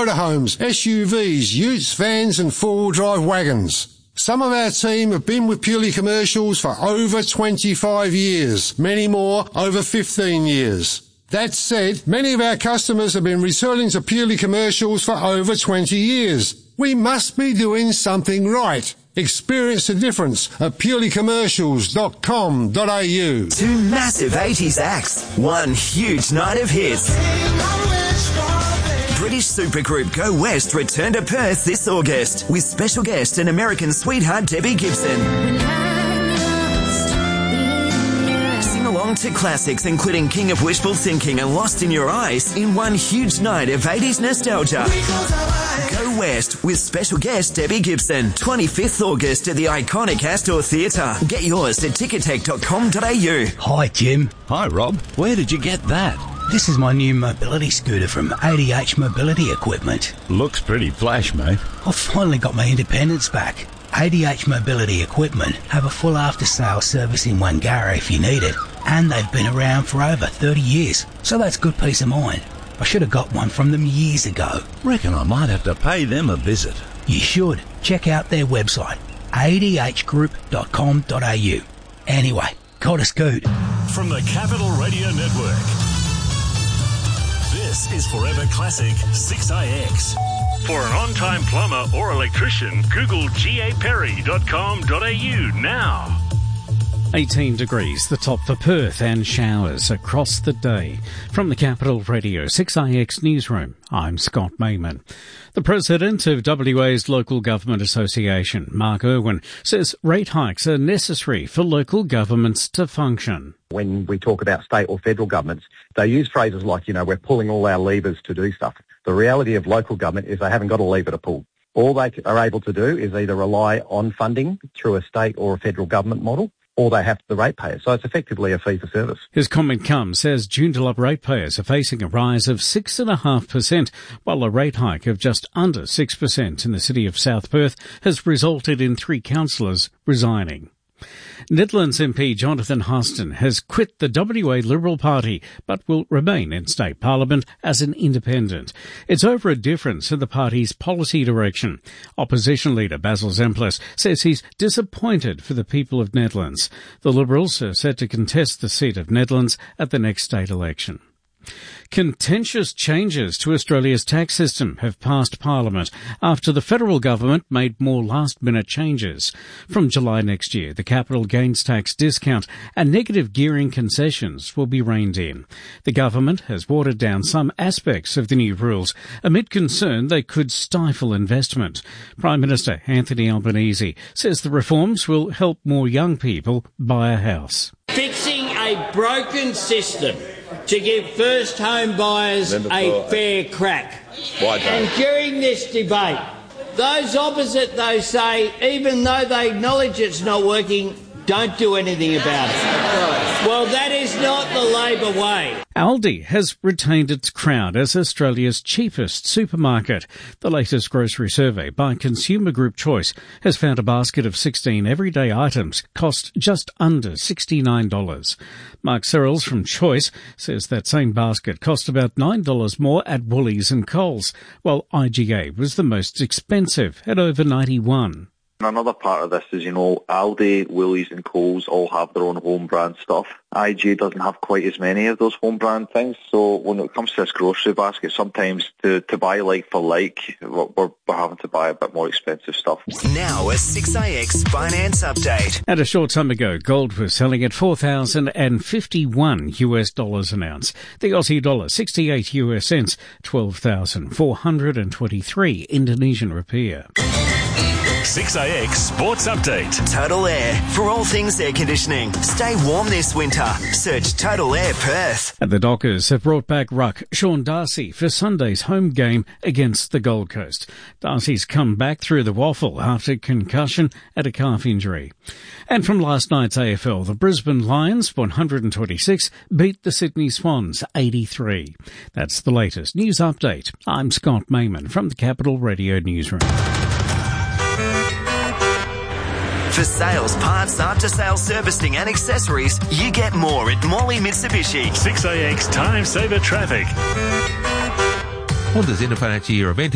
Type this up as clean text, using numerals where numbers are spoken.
motorhomes, SUVs, utes, vans and four-wheel drive wagons. Some of our team have been with Purely Commercials for over 25 years, many more over 15 years. That said, many of our customers have been returning to Purely Commercials for over 20 years. We must be doing something right. Experience the difference at purelycommercials.com.au. Two massive 80s acts, one huge night of hits. British supergroup Go West return to Perth this August with special guest and American sweetheart Debbie Gibson. Sing along to classics including King of Wishful Thinking and Lost in Your Eyes in one huge night of 80s nostalgia. Go West with special guest Debbie Gibson, 25th August at the iconic Astor Theatre. Get yours at ticketek.com.au. Hi, Jim. Hi, Rob. Where did you get that? This is my new mobility scooter from ADH Mobility Equipment. Looks pretty flash, mate. I've finally got my independence back. ADH Mobility Equipment have a full after-sales service in Wangara if you need it, and they've been around for over 30 years, so that's good peace of mind. I should have got one from them years ago. Reckon I might have to pay them a visit. You should. Check out their website, adhgroup.com.au. Anyway, got a scoot. From the Capital Radio Network, this is Forever Classic 6IX. For an on-time plumber or electrician, Google gaperry.com.au now. 18 degrees, the top for Perth, and showers across the day. From the Capital Radio 6IX Newsroom, I'm Scott Mayman. The President of WA's Local Government Association, Mark Irwin, says rate hikes are necessary for local governments to function. When we talk about state or federal governments, they use phrases like, we're pulling all our levers to do stuff. The reality of local government is they haven't got a lever to pull. All they are able to do is either rely on funding through a state or a federal government model, or they have the ratepayers. So it's effectively a fee for service. His comment comes as Joondalup ratepayers are facing a rise of 6.5%, while a rate hike of just under 6% in the city of South Perth has resulted in 3 councillors resigning. Nedlands MP Jonathan Huston has quit the WA Liberal Party but will remain in state parliament as an independent. It's over a difference in the party's policy direction. Opposition leader Basil Zemplis says he's disappointed for the people of Nedlands. The Liberals are set to contest the seat of Nedlands at the next state election. Contentious changes to Australia's tax system have passed Parliament after the federal government made more last-minute changes. From July next year, the capital gains tax discount and negative gearing concessions will be reined in. The government has watered down some aspects of the new rules amid concern they could stifle investment. Prime Minister Anthony Albanese says the reforms will help more young people buy a house. Fixing a broken system to give first home buyers a fair crack. And during this debate, those opposite, they say, even though they acknowledge it's not working, don't do anything about it. Well, that is not the Labor way. Aldi has retained its crown as Australia's cheapest supermarket. The latest grocery survey by Consumer Group Choice has found a basket of 16 everyday items cost just under $69. Mark Searles from Choice says that same basket cost about $9 more at Woolies and Coles, while IGA was the most expensive at over $91. Another part of this is, Aldi, Woolies and Coles all have their own home brand stuff. IG doesn't have quite as many of those home brand things. So when it comes to this grocery basket, sometimes to buy like for like, we're having to buy a bit more expensive stuff. Now a 6IX finance update. And a short time ago, gold was selling at $4,051 an ounce. The Aussie dollar, 68 US cents, 12,423 Indonesian rupiah. 6IX Sports Update. Total Air. For all things air conditioning, stay warm this winter. Search Total Air Perth. And the Dockers have brought back ruck Sean Darcy for Sunday's home game against the Gold Coast. Darcy's come back through the waffle after concussion and a calf injury. And from last night's AFL, the Brisbane Lions, 126, beat the Sydney Swans, 83. That's the latest news update. I'm Scott Mayman from the Capital Radio Newsroom. For sales, parts, after-sales servicing and accessories, you get more at Morley Mitsubishi. 6IX Time Saver Traffic. Honda's end of financial year event